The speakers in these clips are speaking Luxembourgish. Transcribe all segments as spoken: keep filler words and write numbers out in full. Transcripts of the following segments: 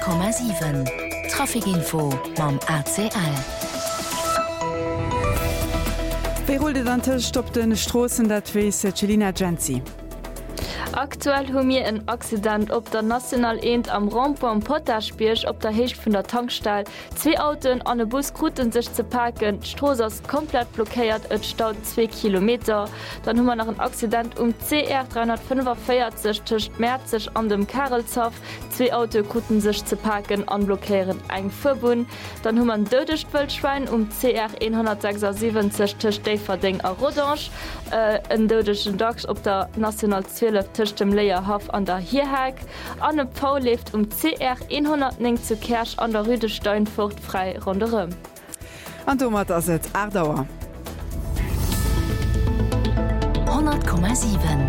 Komma sieben Trafikinfo mam A C L. Beholdet an Tisch op den Strossen dat wees Celina Genzi. Aktuell hun mir en Accident op der National End am Rampo am Pottaschbiersch op der Hecht vun der Tankstall. Zwei Autoen an e Bus kruten sich ze parken. Stroos ass komplett blockéiert et staut zwei Kilometer. Dann hummer nach een Accident um C R dreihundertfünfundvierzig tischcht Mäzig an dem Karelzoff. Zwei Auto kruten sich ze parken an blockieren eng Verbun. Dann hummer ein dödecht Wildschwein um C R hundertsechsundsiebzig tischcht Daverding a Rodange. Äh, en dödeschen Dachs op der National zwölf tischcht dem Leierhof an der Hierhag. An dem Pau lebt um C R hundertneun zu Kersch an der Rüde Steinfurt frei runderem. An domat as et Ardauer. hundert Komma sieben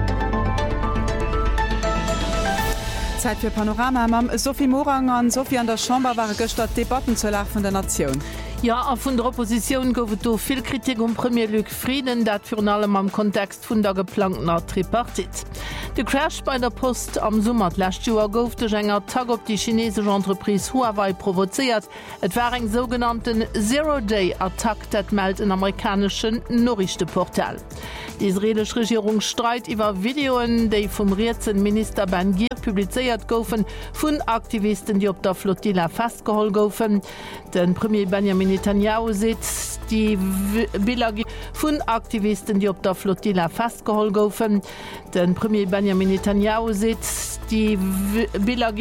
Zeit für Panorama mam Sophie Morang an Sophie an der Chamber war gestert Debatten zur Lach von der Nation. Ja, a vun der Opposition goufet do viel Kritik um Premier Luc Frieden, dat für allem am Kontext vun der geplanter Tripartit. De Crash bei der Post am Summer last Joer gouf de enger Tag op die chinesische Entreprise Huawei provoziert. Et war eng sogenannten Zero-Day-Attack, dat meldt in amerikanischen Norrichteportal. Die israelische Regierung streit iwwer Videoen, déi vum Rietzen Minister Ben Gvir publizeiert goufen vun Aktivisten, die op der Flottilla festgehol goufen. Den Premier Benjamin Netanyahu sitzt die Bilder vun Aktivisten, die op der Flottilla festgehol goufen. Den Premier Benjamin Netanyahu sitzt die Bilder